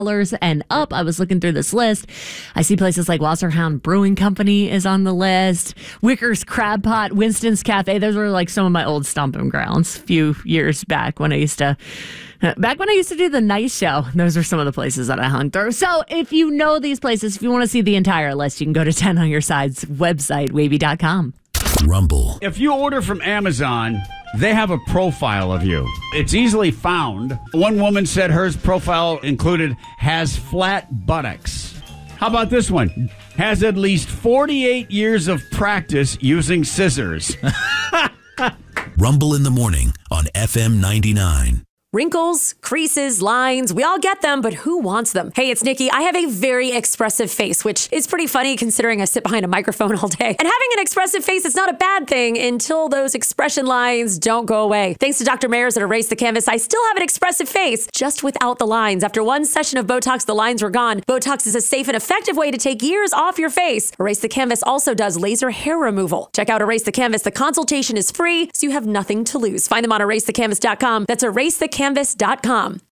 and up. I was looking through this list. I see places like Wasserhound Brewing Company is on the list. Wicker's Crab Pot, Winston's Cafe. Those were like some of my old stomping grounds a few years back when I used to do the night show. Those are some of the places that I hung through. So if you know these places, if you want to see the entire list, you can go to 10 on Your Side's website, wavy.com. Rumble. If you order from Amazon, they have a profile of you. It's easily found. One woman said hers profile included has flat buttocks. How about this one? Has at least 48 years of practice using scissors. Rumble in the morning on FM 99. Wrinkles, creases, lines, we all get them, but who wants them? Hey, it's Nikki. I have a very expressive face, which is pretty funny considering I sit behind a microphone all day. And having an expressive face is not a bad thing until those expression lines don't go away. Thanks to Dr. Mayers at Erase the Canvas, I still have an expressive face, just without the lines. After one session of Botox, the lines were gone. Botox is a safe and effective way to take years off your face. Erase the Canvas also does laser hair removal. Check out Erase the Canvas. The consultation is free, so you have nothing to lose. Find them on erasethecanvas.com. That's erasethecanvas.com.